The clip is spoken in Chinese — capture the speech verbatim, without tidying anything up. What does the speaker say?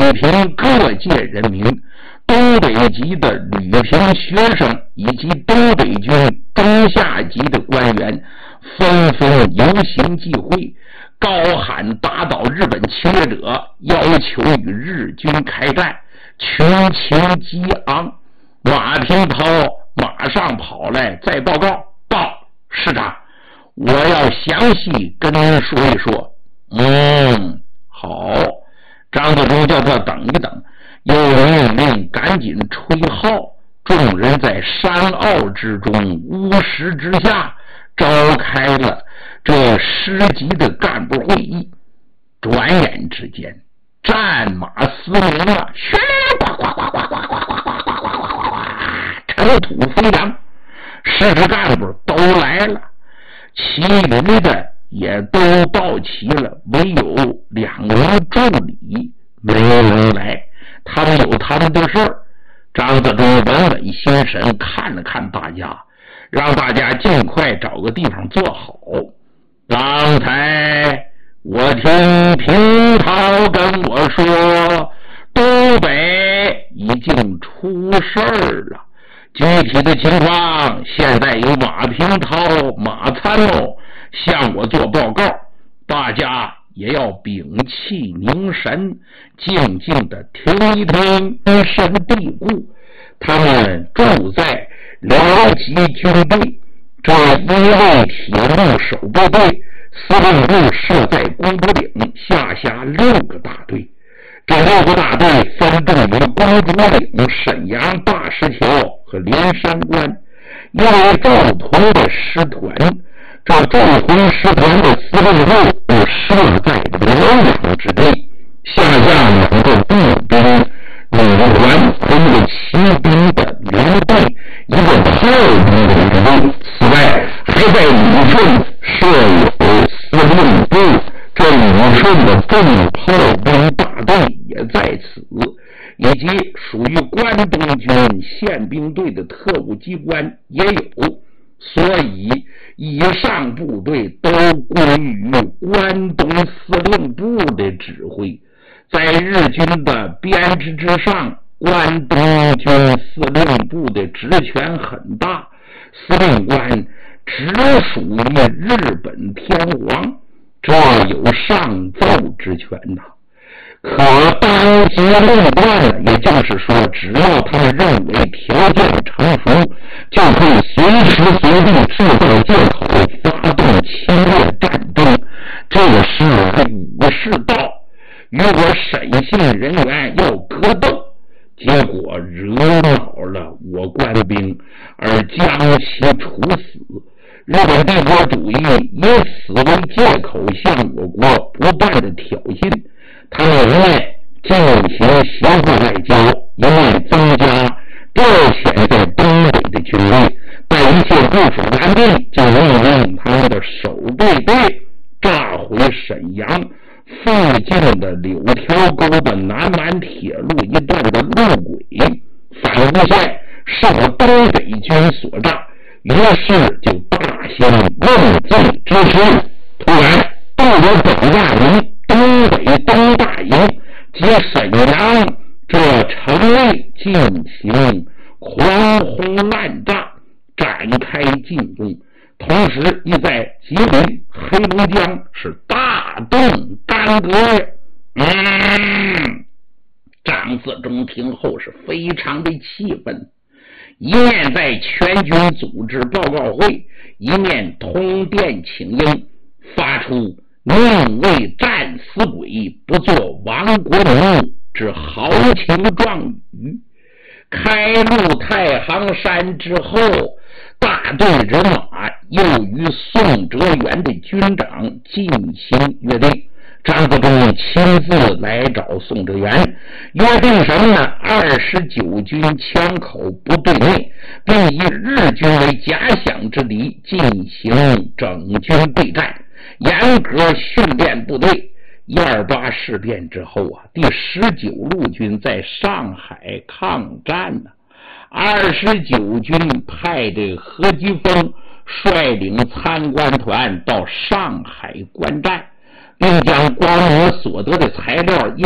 平各界人民、东北籍的旅平学生以及东北军中下级的官员纷纷游行集会，高喊打倒日本侵略者，要求与日军开战，群情激昂。马平涛马上跑来再报告，报师长，我要详细跟您说一说。嗯，好。张自忠叫他等一等，又命令赶紧吹号。众人在山坳之中乌石之下召开了这师级的干部会议。转眼之间，战马嘶鸣了，喧哗哗哗哗哗哗哗哗哗哗哗哗哗，尘土飞扬。师职干部都来了，其余的也都到齐了，唯有两名助理没人来，他们有他们的事儿。张自忠稳稳心神看了看大家，让大家尽快找个地方坐好。刚才我听平涛跟我说，东北已经出事儿了，具体的情况现在由马平涛马参谋向我做报告，大家也要屏气凝神，静静的听一听，根深蒂固。他们住在辽吉军队这一路铁路守备队，司令部设在公主岭，下辖六个大队。这六个大队分布于公主岭、沈阳、大石桥和连山关。因为驻屯的师团，这驻屯师团的司令部设在辽阳之内，下辖两个步兵旅团和一个骑兵的联队，一个炮兵的联队。此外，还在旅顺设有司令部，这旅顺的重炮兵大队也在此，以及属于关东军宪兵队的特务机关也有。所以以上部队都归于关东司令部的指挥。在日军的编制之上，关东军司令部的职权很大，司令官直属于日本天皇，这有上奏之权呐。可当机立断了，也就是说，只要他们认为条件成熟，就可以随时随地制造借口发动侵略战争。这个是武士道，与我审讯人员要格斗，结果惹恼了我官兵，而将其处死。日本帝国主义以此为借口向我国不断的挑衅，他们一面进行协助外交，一面增加调遣在东北的军力。待一切部署完毕，就命令他们的守备队炸毁沈阳附近的柳条沟的南满铁路一段的路轨，反诬陷是我东北军所炸，于是就大兴问罪之师。突然，到了本大营、东北东大营及沈阳这城内进行狂轰滥炸，展开进攻。同时亦在吉林、黑龙江是大动干戈。嗯，张自忠听后是非常的气愤，一面在全军组织报告会，一面通电请缨，发出宁为战死鬼，不做亡国奴之豪情壮语。开入太行山之后，大队人马又与宋哲元的军长进行约定。张自忠亲自来找宋哲元，约定什么呢？二十九军枪口不对内，并以日军为假想之敌，进行整军备战，严格训练部队。一二八事变之后啊，第十九路军在上海抗战呢、啊。二十九军派这何基沣率领参观团到上海观战，并将光我所得的材料